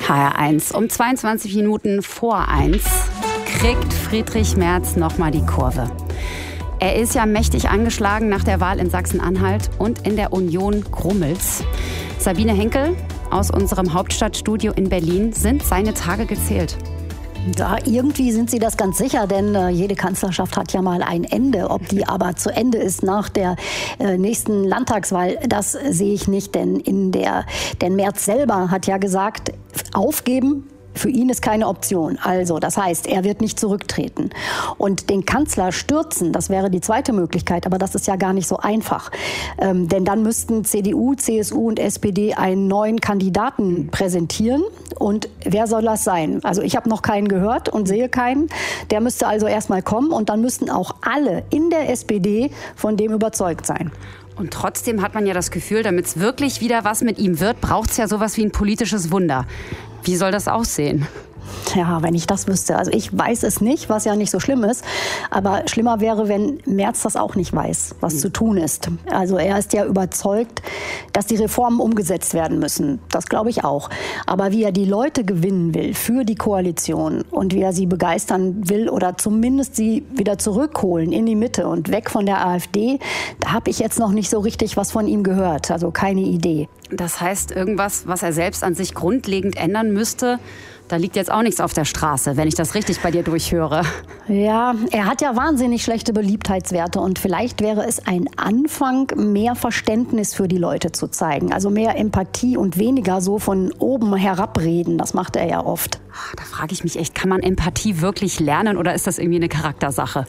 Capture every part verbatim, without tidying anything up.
H R eins. Um zweiundzwanzig Minuten vor eins kriegt Friedrich Merz nochmal die Kurve. Er ist ja mächtig angeschlagen nach der Wahl in Sachsen-Anhalt und in der Union grummelt's. Sabine Henkel aus unserem Hauptstadtstudio in Berlin, sind seine Tage gezählt? Ja, irgendwie sind sie das ganz sicher, denn äh, jede Kanzlerschaft hat ja mal ein Ende. Ob die aber zu Ende ist nach der äh, nächsten Landtagswahl, das sehe ich nicht, denn in der, denn Merz selber hat ja gesagt, aufgeben für ihn ist keine Option. Also, das heißt, er wird nicht zurücktreten. Und den Kanzler stürzen, das wäre die zweite Möglichkeit, aber das ist ja gar nicht so einfach. Ähm, denn dann müssten C D U, C S U und S P D einen neuen Kandidaten präsentieren. Und wer soll das sein? Also ich habe noch keinen gehört und sehe keinen. Der müsste also erstmal kommen und dann müssten auch alle in der S P D von dem überzeugt sein. Und trotzdem hat man ja das Gefühl, damit es wirklich wieder was mit ihm wird, braucht es ja sowas wie ein politisches Wunder. Wie soll das aussehen? Ja, wenn ich das wüsste. Also ich weiß es nicht, was ja nicht so schlimm ist. Aber schlimmer wäre, wenn Merz das auch nicht weiß, was mhm. zu tun ist. Also er ist ja überzeugt, dass die Reformen umgesetzt werden müssen. Das glaube ich auch. Aber wie er die Leute gewinnen will für die Koalition und wie er sie begeistern will oder zumindest sie wieder zurückholen in die Mitte und weg von der AfD, da habe ich jetzt noch nicht so richtig was von ihm gehört. Also keine Idee. Das heißt, irgendwas, was er selbst an sich grundlegend ändern müsste, da liegt jetzt auch nichts auf der Straße, wenn ich das richtig bei dir durchhöre. Ja, er hat ja wahnsinnig schlechte Beliebtheitswerte und vielleicht wäre es ein Anfang, mehr Verständnis für die Leute zu zeigen. Also mehr Empathie und weniger so von oben herabreden. Das macht er ja oft. Da frage ich mich echt, kann man Empathie wirklich lernen oder ist das irgendwie eine Charaktersache?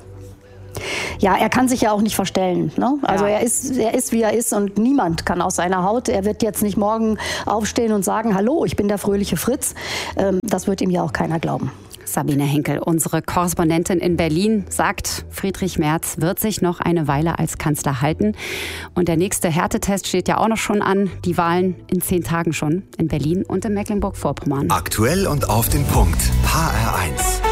Ja, er kann sich ja auch nicht verstellen. Ne? Also ja. er ist, er ist, wie er ist und niemand kann aus seiner Haut. Er wird jetzt nicht morgen aufstehen und sagen, hallo, ich bin der fröhliche Fritz. Ähm, das wird ihm ja auch keiner glauben. Sabine Henkel, unsere Korrespondentin in Berlin, sagt, Friedrich Merz wird sich noch eine Weile als Kanzler halten. Und der nächste Härtetest steht ja auch noch schon an. Die Wahlen in zehn Tagen schon in Berlin und in Mecklenburg-Vorpommern. Aktuell und auf den Punkt. H R eins.